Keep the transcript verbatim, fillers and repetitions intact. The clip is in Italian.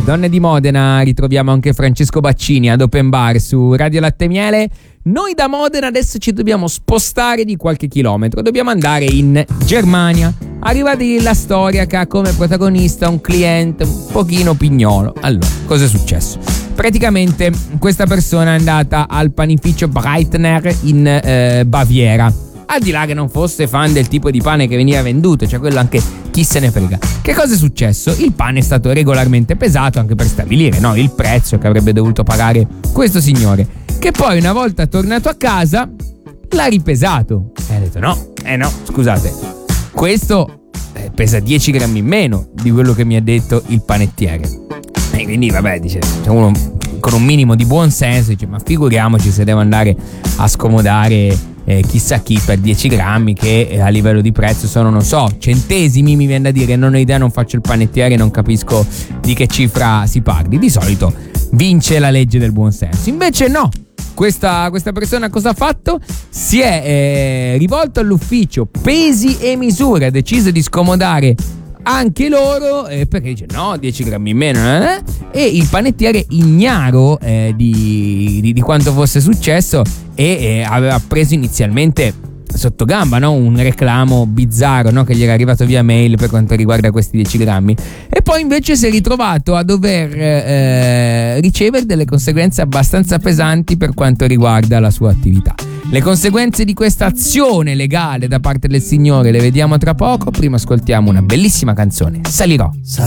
Donne di Modena, ritroviamo anche Francesco Baccini ad Open Bar su Radio Latte Miele. Noi da Modena adesso ci dobbiamo spostare di qualche chilometro, dobbiamo andare in Germania. Arriva lì la storia che ha come protagonista un cliente un pochino pignolo. Allora, cosa è successo? Praticamente questa persona è andata al panificio Breitner in eh, Baviera. Al di là che non fosse fan del tipo di pane che veniva venduto, cioè quello anche chi se ne frega. Che cosa è successo? Il pane è stato regolarmente pesato anche per stabilire, no, il prezzo che avrebbe dovuto pagare questo signore, che poi una volta tornato a casa l'ha ripesato e ha detto no, eh no, scusate, questo eh, pesa dieci grammi in meno di quello che mi ha detto il panettiere. E quindi vabbè, dice, uno con un minimo di buon senso dice, ma figuriamoci se devo andare a scomodare Eh, chissà chi per dieci grammi che eh, a livello di prezzo sono, non so, centesimi, mi viene da dire, non ho idea, non faccio il panettiere, non capisco di che cifra si parli. Di solito vince la legge del buon senso, invece no. Questa, questa persona cosa ha fatto? Si è eh, rivolto all'ufficio pesi e misure, ha deciso di scomodare anche loro eh, perché dice no, dieci grammi in meno eh? E il panettiere, ignaro eh, di, di, di quanto fosse successo, e eh, aveva preso inizialmente sotto gamba, no? Un reclamo bizzarro, no? Che gli era arrivato via mail per quanto riguarda questi dieci grammi, e poi invece si è ritrovato a dover eh, ricevere delle conseguenze abbastanza pesanti per quanto riguarda la sua attività. Le conseguenze di questa azione legale da parte del signore le vediamo tra poco. Prima ascoltiamo una bellissima canzone, Salirò.